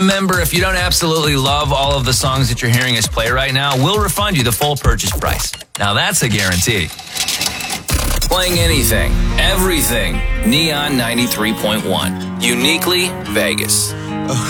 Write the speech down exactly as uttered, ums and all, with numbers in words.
Remember, if you don't absolutely love all of the songs that you're hearing us play right now, we'll refund you the full purchase price. Now that's a guarantee. Playing anything, everything, Neon ninety-three point one. Uniquely Vegas.